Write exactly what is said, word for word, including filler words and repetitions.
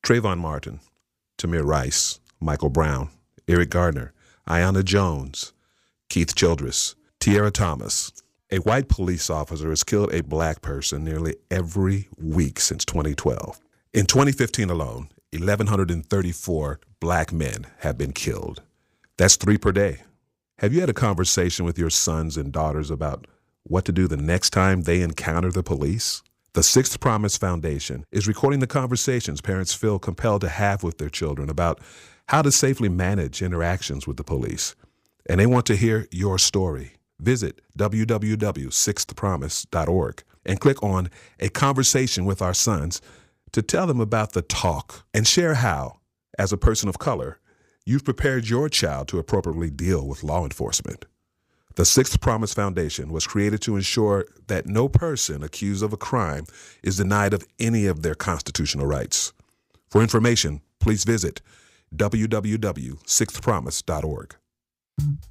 Trayvon Martin, Tamir Rice, Michael Brown, Eric Gardner, Ayanna Jones, Keith Childress, Tierra Thomas. A white police officer has killed a black person nearly every week since twenty twelve. In twenty fifteen alone, one thousand one hundred thirty-four black men have been killed. That's three per day. Have you had a conversation with your sons and daughters about what to do the next time they encounter the police? The Sixth Promise Foundation is recording the conversations parents feel compelled to have with their children about how to safely manage interactions with the police. And they want to hear your story. Visit w w w dot sixth promise dot org and click on A Conversation with Our Sons to tell them about the talk and share how, as a person of color, you've prepared your child to appropriately deal with law enforcement. The Sixth Promise Foundation was created to ensure that no person accused of a crime is denied of any of their constitutional rights. For information, please visit w w w dot sixth promise dot org.